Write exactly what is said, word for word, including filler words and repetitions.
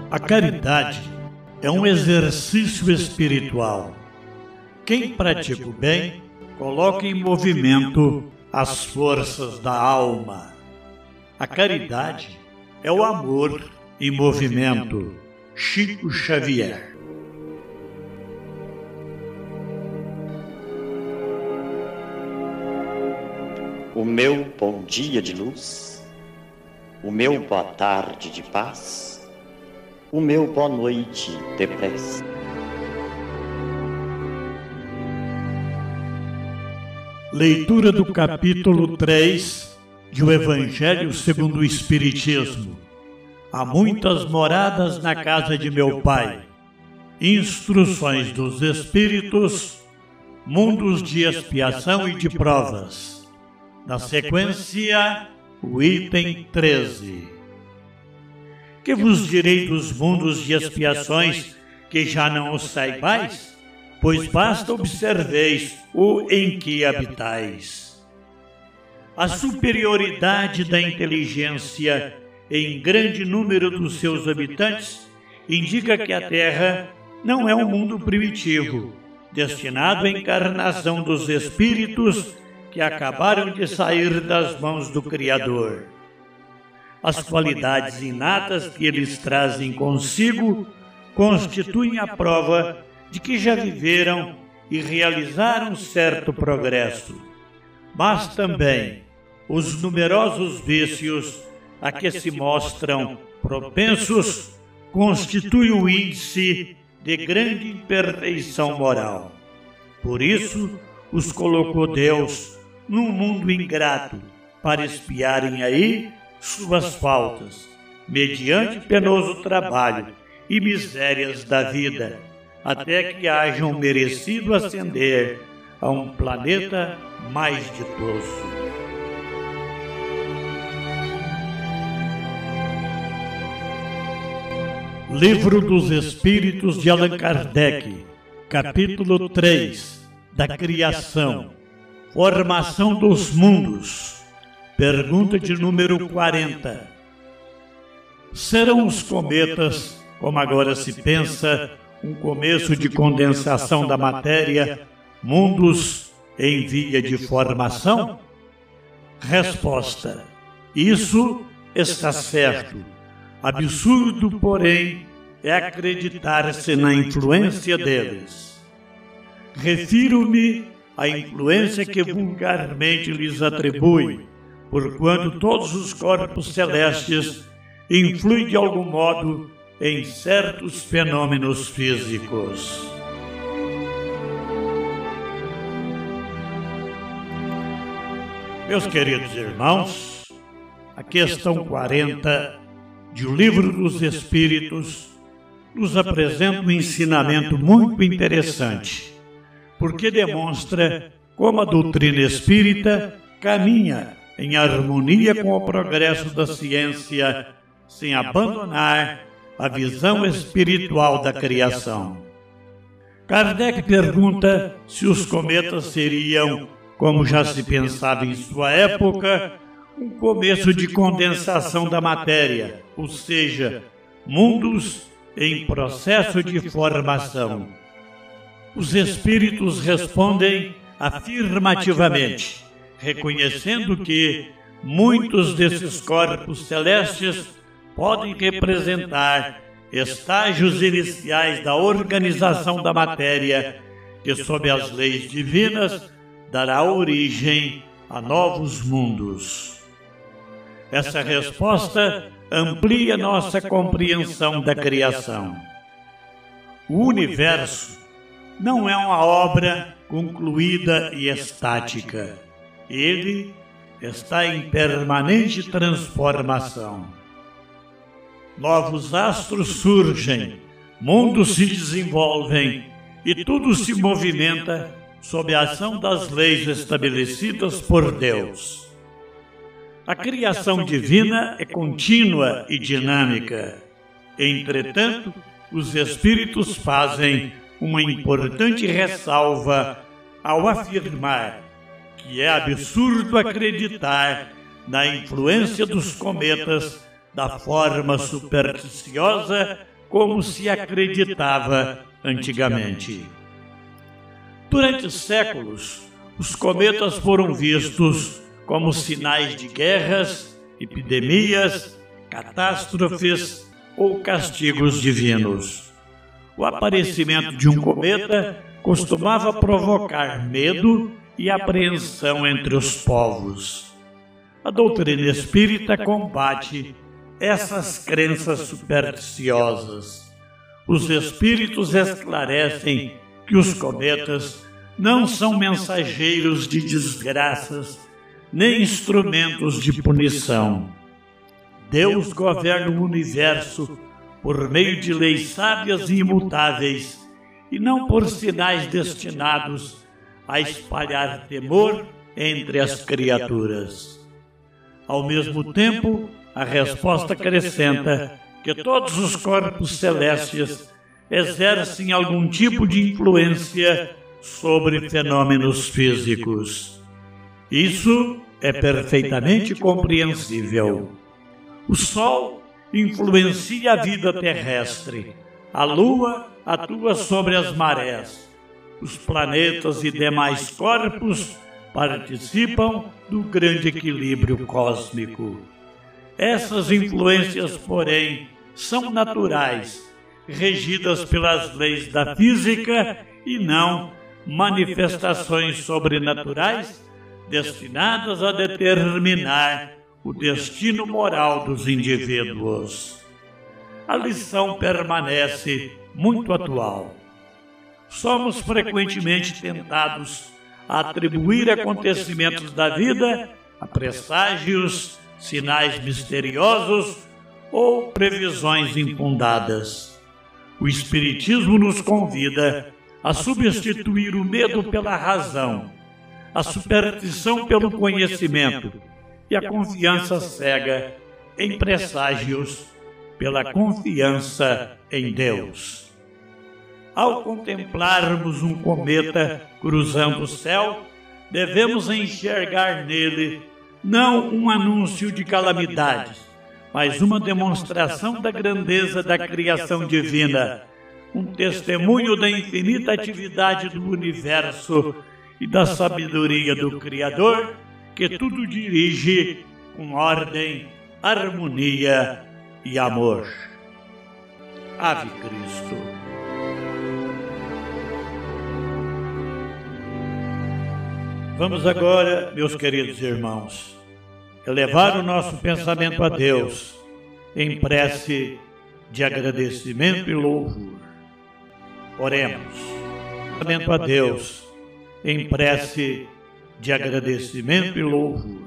A caridade é um exercício espiritual. Quem pratica o bem, coloca em movimento as forças da alma. A caridade é o amor em movimento. Chico Xavier. O meu bom dia de luz, o meu boa tarde de paz, o meu boa noite de prece. Leitura do capítulo três de O Evangelho segundo o Espiritismo. Há muitas moradas na casa de meu Pai. Instruções dos Espíritos, mundos de expiação e de provas. Na sequência, o item treze. Que vos direi dos mundos de expiações que já não os saibais? Pois basta observeis o em que habitais. A superioridade da inteligência em grande número dos seus habitantes indica que a Terra não é um mundo primitivo, destinado à encarnação dos espíritos que acabaram de sair das mãos do Criador. As qualidades inatas que eles trazem consigo constituem a prova de que já viveram e realizaram certo progresso. Mas também os numerosos vícios a que se mostram propensos constituem o índice de grande imperfeição moral. Por isso, os colocou Deus num mundo ingrato para espiarem aí suas faltas, mediante penoso trabalho e misérias da vida, até que hajam merecido ascender a um planeta mais ditoso. Livro dos Espíritos de Allan Kardec, capítulo três, da Criação, Formação dos Mundos. Pergunta de número quarenta. Serão os cometas, como agora se pensa, um começo de condensação da matéria, mundos em via de formação? Resposta: isso está certo. Absurdo, porém, é acreditar-se na influência deles. Refiro-me à influência que vulgarmente lhes atribui, porquanto todos os corpos celestes influem de algum modo em certos fenômenos físicos. Meus queridos irmãos, a questão quarenta de O Livro dos Espíritos nos apresenta um ensinamento muito interessante, porque demonstra como a doutrina espírita caminha em harmonia com o progresso da ciência, sem abandonar a visão espiritual da criação. Kardec pergunta se os cometas seriam, como já se pensava em sua época, um começo de condensação da matéria, ou seja, mundos em processo de formação. Os espíritos respondem afirmativamente, reconhecendo que muitos desses corpos celestes podem representar estágios iniciais da organização da matéria, que, sob as leis divinas, dará origem a novos mundos. Essa resposta amplia nossa compreensão da criação. O universo não é uma obra concluída e estática. Ele está em permanente transformação. Novos astros surgem, mundos se desenvolvem e tudo se movimenta sob a ação das leis estabelecidas por Deus. A criação divina é contínua e dinâmica. Entretanto, os espíritos fazem uma importante ressalva ao afirmar que é absurdo acreditar na influência dos cometas da forma supersticiosa como se acreditava antigamente. Durante séculos, os cometas foram vistos como sinais de guerras, epidemias, catástrofes ou castigos divinos. O aparecimento de um cometa costumava provocar medo e apreensão entre os povos. A doutrina espírita combate essas crenças supersticiosas. Os espíritos esclarecem que os cometas não são mensageiros de desgraças, nem instrumentos de punição. Deus governa o universo por meio de leis sábias e imutáveis, e não por sinais destinados a espalhar temor entre as criaturas. Ao mesmo tempo, a resposta acrescenta que todos os corpos celestes exercem algum tipo de influência sobre fenômenos físicos. Isso é perfeitamente compreensível. O Sol influencia a vida terrestre. A Lua atua sobre as marés. Os planetas e demais corpos participam do grande equilíbrio cósmico. Essas influências, porém, são naturais, regidas pelas leis da física e não manifestações sobrenaturais destinadas a determinar o destino moral dos indivíduos. A lição permanece muito atual. Somos frequentemente tentados a atribuir acontecimentos da vida a presságios, sinais misteriosos ou previsões infundadas. O Espiritismo nos convida a substituir o medo pela razão, a superstição pelo conhecimento e a confiança cega em presságios pela confiança em Deus. Ao contemplarmos um cometa cruzando o céu, devemos enxergar nele não um anúncio de calamidades, mas uma demonstração da grandeza da criação divina, um testemunho da infinita atividade do universo e da sabedoria do Criador, que tudo dirige com ordem, harmonia e amor. Ave Cristo. Vamos agora, meus queridos irmãos, elevar o nosso pensamento a Deus em prece de agradecimento e louvor. Oremos. Pensamento a Deus em prece de agradecimento e louvor.